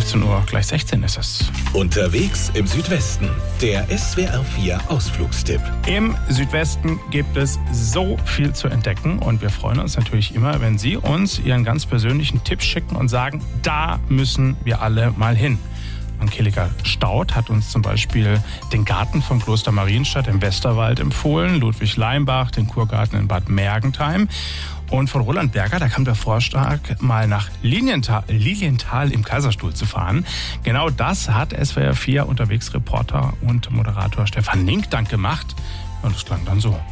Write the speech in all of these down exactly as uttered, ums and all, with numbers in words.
fünfzehn Uhr, gleich sechzehn ist es. Unterwegs im Südwesten, der S W R vier Ausflugstipp. Im Südwesten gibt es so viel zu entdecken und wir freuen uns natürlich immer, wenn Sie uns Ihren ganz persönlichen Tipp schicken und sagen, da müssen wir alle mal hin. Angelika Staudt hat uns zum Beispiel den Garten vom Kloster Marienstadt im Westerwald empfohlen, Ludwig Leimbach, den Kurgarten in Bad Mergentheim. Und von Roland Berger, da kam der Vorschlag, mal nach Lilienthal, Lilienthal im Kaiserstuhl zu fahren. Genau das hat S W R vier Unterwegsreporter und Moderator Stefan Link dann gemacht. Und es klang dann so.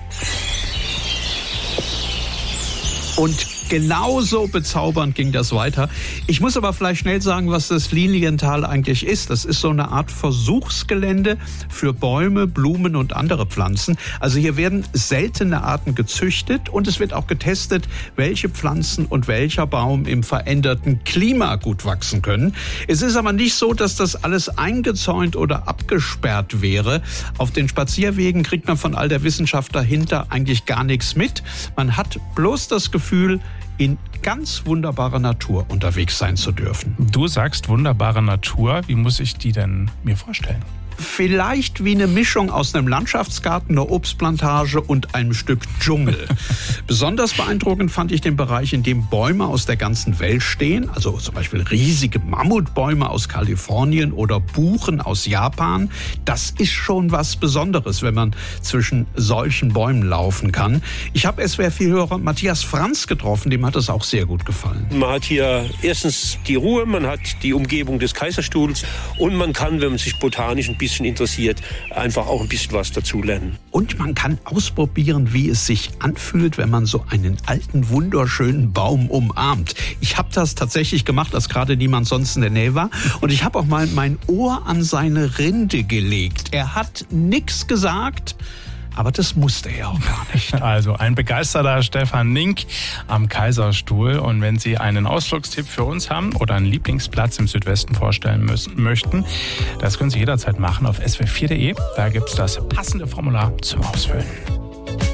Und genauso bezaubernd ging das weiter. Ich muss aber vielleicht schnell sagen, was das Lilienthal eigentlich ist. Das ist so eine Art Versuchsgelände für Bäume, Blumen und andere Pflanzen. Also hier werden seltene Arten gezüchtet und es wird auch getestet, welche Pflanzen und welcher Baum im veränderten Klima gut wachsen können. Es ist aber nicht so, dass das alles eingezäunt oder abgesperrt wäre. Auf den Spazierwegen kriegt man von all der Wissenschaft dahinter eigentlich gar nichts mit. Man hat bloß das Gefühl, in ganz wunderbarer Natur unterwegs sein zu dürfen. Du sagst wunderbare Natur. Wie muss ich die denn mir vorstellen? Vielleicht wie eine Mischung aus einem Landschaftsgarten, einer Obstplantage und einem Stück Dschungel. Besonders beeindruckend fand ich den Bereich, in dem Bäume aus der ganzen Welt stehen, also zum Beispiel riesige Mammutbäume aus Kalifornien oder Buchen aus Japan. Das ist schon was Besonderes, wenn man zwischen solchen Bäumen laufen kann. Ich habe S W R vier-Hörer Matthias Franz getroffen, dem hat es auch sehr gut gefallen. Man hat hier erstens die Ruhe, man hat die Umgebung des Kaiserstuhls und man kann, wenn man sich botanisch ein bisschen interessiert, einfach auch ein bisschen was dazulernen. Und man kann ausprobieren, wie es sich anfühlt, wenn man so einen alten, wunderschönen Baum umarmt. Ich habe das tatsächlich gemacht, als gerade niemand sonst in der Nähe war. Und ich habe auch mal mein Ohr an seine Rinde gelegt. Er hat nichts gesagt, aber das musste er auch gar nicht. Also ein begeisterter Stefan Link am Kaiserstuhl. Und wenn Sie einen Ausflugstipp für uns haben oder einen Lieblingsplatz im Südwesten vorstellen müssen, möchten, das können Sie jederzeit machen auf s w r vier punkt de. Da gibt es das passende Formular zum Ausfüllen.